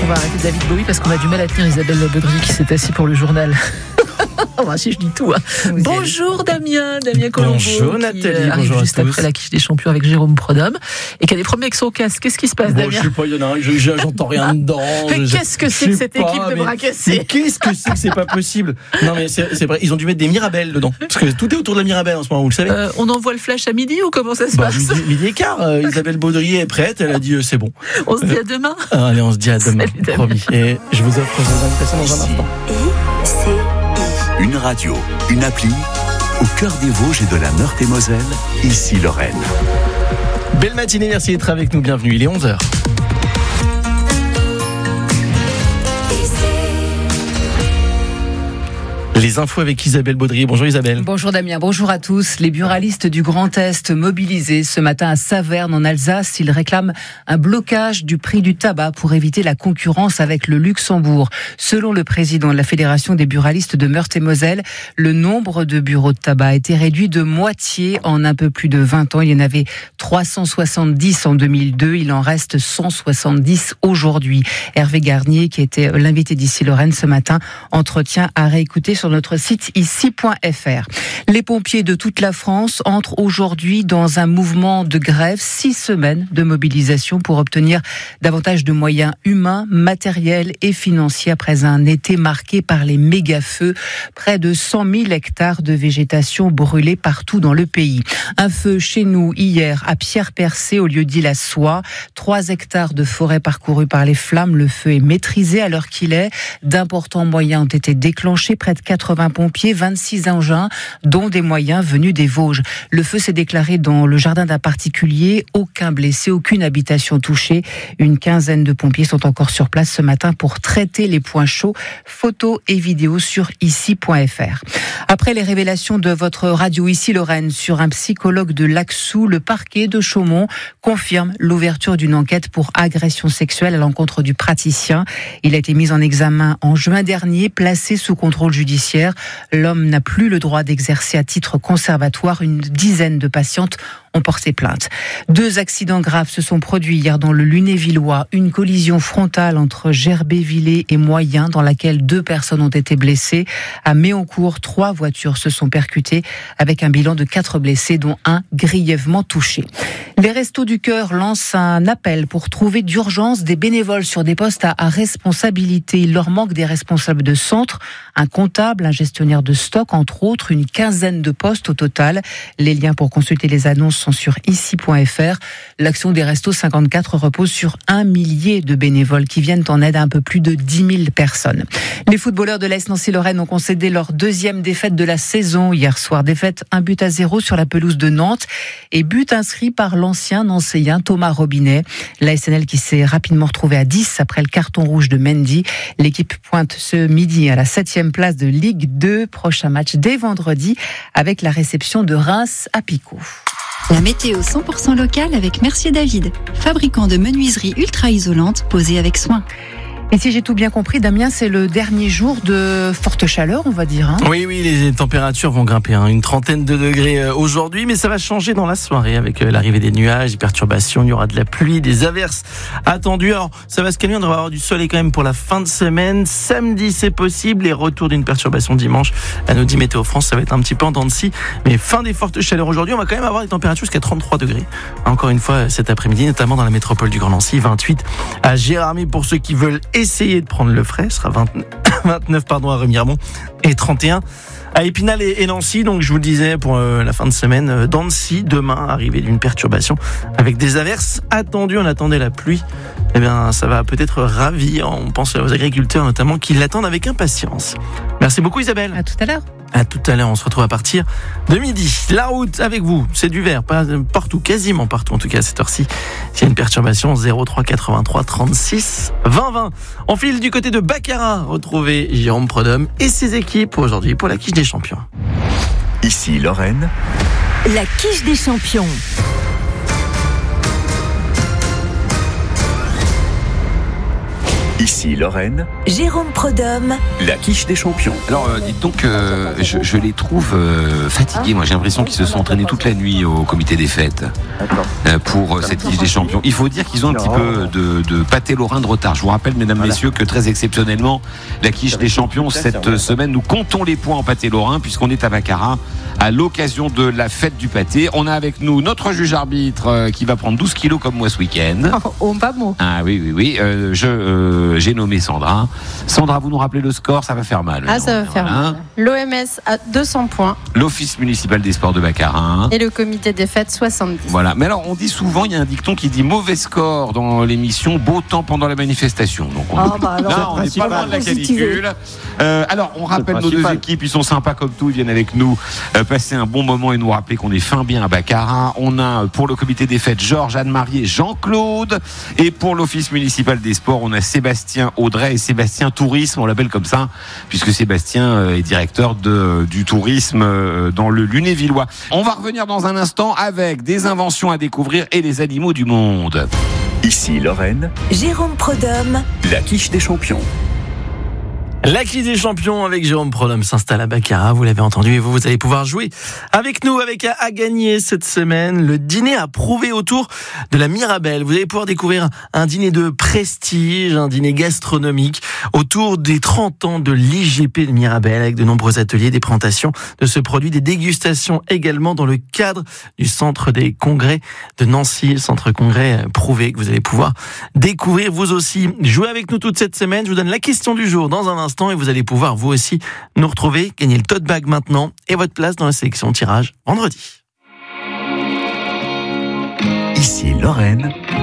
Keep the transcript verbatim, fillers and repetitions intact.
qu'on va arrêter David Bowie parce qu'on a du mal à tenir Isabelle Baudry qui s'est assise pour le journal. Enfin, si je dis tout. Hein. Bonjour Damien, Damien Colombo. Bonjour Nathalie, qui, euh, arrive bonjour juste à tous. après la quiche des champions avec Jérôme Prodhomme et qui a des problèmes avec son casque. Qu'est-ce qui se passe, bon, Damien? Je sais pas, il y en a un, je, je, j'entends rien dedans. Mais je, qu'est-ce que c'est je que cette pas, équipe de mais, bras cassés? mais qu'est-ce que c'est que c'est pas possible? Non mais c'est, c'est vrai, ils ont dû mettre des Mirabelles dedans. Parce que tout est autour de la Mirabelle en ce moment, vous le savez. Euh, on envoie le flash à midi ou comment ça se bah, passe? Midi, midi et quart, euh, Isabelle Baudry est prête, elle a dit euh, c'est bon. On se dit à demain. Euh, allez, on se dit à demain, Salut, promis. Et je vous offre vos invitations dans un instant. Une radio, une appli, au cœur des Vosges et de la Meurthe-et-Moselle, ici Lorraine. Belle matinée, merci d'être avec nous, bienvenue, il est onze heures. Les infos avec Isabelle Baudry. Bonjour Isabelle. Bonjour Damien, bonjour à tous. Les buralistes du Grand Est mobilisés ce matin à Saverne en Alsace. Ils réclament un blocage du prix du tabac pour éviter la concurrence avec le Luxembourg. Selon le président de la Fédération des buralistes de Meurthe-et-Moselle, le nombre de bureaux de tabac a été réduit de moitié en un peu plus de vingt ans. Il y en avait trois cent soixante-dix en deux mille deux. Il en reste cent soixante-dix aujourd'hui. Hervé Garnier, qui était l'invité d'ici Lorraine ce matin, entretien à réécouter sur notre site ici point f r. Les pompiers de toute la France entrent aujourd'hui dans un mouvement de grève, six semaines de mobilisation pour obtenir davantage de moyens humains, matériels et financiers après un été marqué par les méga-feux. Près de cent mille hectares de végétation brûlés partout dans le pays. Un feu chez nous hier à Pierre-Percé au lieu-dit La Soie. Trois hectares de forêt parcourus par les flammes. Le feu est maîtrisé à l'heure qu'il est. D'importants moyens ont été déclenchés. Près de quatre-vingts pompiers, vingt-six engins, dont des moyens venus des Vosges. Le feu s'est déclaré dans le jardin d'un particulier. Aucun blessé, aucune habitation touchée. Une quinzaine de pompiers sont encore sur place ce matin pour traiter les points chauds. Photos et vidéos sur ici point f r. Après les révélations de votre radio Ici Lorraine sur un psychologue de Laxou, le parquet de Chaumont confirme l'ouverture d'une enquête pour agression sexuelle à l'encontre du praticien. Il a été mis en examen en juin dernier, placé sous contrôle judiciaire. L'homme n'a plus le droit d'exercer à titre conservatoire. Une dizaine de patientes ont porté plainte. Deux accidents graves se sont produits hier dans le Lunévillois. Une collision frontale entre Gerbet-Villers et Moyen dans laquelle deux personnes ont été blessées. À Méoncourt, trois voitures se sont percutées avec un bilan de quatre blessés dont un grièvement touché. Les Restos du Cœur lancent un appel pour trouver d'urgence des bénévoles sur des postes à, à responsabilité. Il leur manque des responsables de centre, un comptable, un gestionnaire de stock, entre autres, une quinzaine de postes au total. Les liens pour consulter les annonces sont sur ici point f r. L'action des Restos cinquante-quatre repose sur un millier de bénévoles qui viennent en aide à un peu plus de dix mille personnes. Les footballeurs de l'A S Nancy-Lorraine ont concédé leur deuxième défaite de la saison hier soir. Défaite un but à zéro sur la pelouse de Nantes et but inscrit par l'ancien Nancéen Thomas Robinet. L'A S N L qui s'est rapidement retrouvé à dix après le carton rouge de Mendy. L'équipe pointe ce midi à la septième place de Ligue deux. Prochain match dès vendredi avec la réception de Reims à Picot. La météo cent pour cent locale avec Mercier David, fabricant de menuiseries ultra isolantes posées avec soin. Et si j'ai tout bien compris, Damien, c'est le dernier jour de forte chaleur, on va dire. Hein. Oui, oui, les températures vont grimper. Hein. Une trentaine de degrés aujourd'hui, mais ça va changer dans la soirée avec l'arrivée des nuages, des perturbations. Il y aura de la pluie, des averses attendues. Alors, ça va se calmer. On devrait avoir du soleil quand même pour la fin de semaine. Samedi, c'est possible. Et retour d'une perturbation dimanche. À nous dit Météo France, ça va être un petit peu en dents de scie. Mais fin des fortes chaleurs aujourd'hui. On va quand même avoir des températures jusqu'à trente-trois degrés. Encore une fois, cet après-midi, notamment dans la métropole du Grand Nancy. vingt-huit à Gérardmer pour ceux qui veulent essayer de prendre le frais, ce sera vingt-neuf, vingt-neuf pardon, à Remiremont et trente et un à Épinal et, et Nancy. Donc je vous le disais pour euh, la fin de semaine, euh, dans Nancy, demain, arrivée d'une perturbation avec des averses attendues. On attendait la pluie. Eh bien, ça va peut-être ravir. On pense aux agriculteurs notamment qui l'attendent avec impatience. Merci beaucoup Isabelle. À tout à l'heure. À tout à l'heure, on se retrouve à partir de midi. La route avec vous, c'est du vert, pas partout, quasiment partout en tout cas à cette heure-ci. S'il y a une perturbation, zéro trois quatre-vingt-trois trente-six vingt vingt. On file du côté de Baccarat, retrouver Jérôme Prodhomme et ses équipes aujourd'hui pour la quiche des champions. Ici Lorraine. La quiche des champions. Ici Lorraine, Jérôme Prodhomme, la quiche des champions. Alors, euh, dites donc, euh, je, je les trouve euh, fatigués. Moi, j'ai l'impression qu'ils se sont entraînés toute la nuit au comité des fêtes euh, pour euh, cette quiche des champions. Il faut dire qu'ils ont un petit peu de, de pâté lorrain de retard. Je vous rappelle, mesdames, messieurs, que très exceptionnellement, la quiche des champions, cette semaine, nous comptons les points en pâté lorrain puisqu'on est à Baccarat à l'occasion de la fête du pâté. On a avec nous notre juge arbitre euh, qui va prendre douze kilos comme moi ce week-end. Oh, pas bon. Ah oui, oui, oui. Euh, je, euh, j'ai nommé Sandra. Sandra, vous nous rappelez le score, ça va faire mal. Ah, ça va faire Voilà. mal. L'O M S a deux cents points. L'Office municipal des sports de Baccarat. Et le comité des fêtes, soixante-dix. Voilà. Mais alors, on dit souvent, il y a un dicton qui dit mauvais score dans l'émission, beau temps pendant la manifestation. Donc, on Ah, bah alors, non, on n'est pas loin de la canicule. Euh, alors, on rappelle nos deux équipes, ils sont sympas comme tout, ils viennent avec nous euh, passer un bon moment et nous rappeler qu'on est fin bien à Baccarat. On a pour le comité des fêtes Georges, Anne-Marie et Jean-Claude. Et pour l'Office municipal des sports, on a Sébastien Audrey et Sébastien Tourisme, on l'appelle comme ça, puisque Sébastien euh, est directeur de, du tourisme euh, dans le Lunévillois. On va revenir dans un instant avec des inventions à découvrir et les animaux du monde. Ici Lorraine, Jérôme Prodhomme, la quiche des champions. La quiche des champions avec Jérôme Prodhomme s'installe à Baccarat, vous l'avez entendu, et vous, vous allez pouvoir jouer avec nous, avec à, à gagner cette semaine le dîner à prouver autour de la Mirabelle. Vous allez pouvoir découvrir un dîner de prestige, un dîner gastronomique autour des trente ans de l'I G P de Mirabelle, avec de nombreux ateliers, des présentations de ce produit, des dégustations également dans le cadre du centre des congrès de Nancy, le centre congrès prouvé que vous allez pouvoir découvrir vous aussi. Jouez avec nous toute cette semaine, je vous donne la question du jour dans un instant. Et vous allez pouvoir vous aussi nous retrouver, gagner le tote bag maintenant et votre place dans la sélection tirage vendredi. Ici Lorraine,